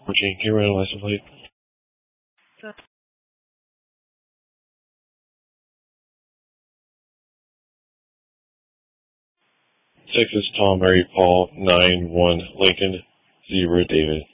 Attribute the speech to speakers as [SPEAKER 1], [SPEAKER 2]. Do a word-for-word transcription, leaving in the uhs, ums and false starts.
[SPEAKER 1] fourteen, can you run a license plate? Texas Tom Mary Paul nine one Lincoln zero David.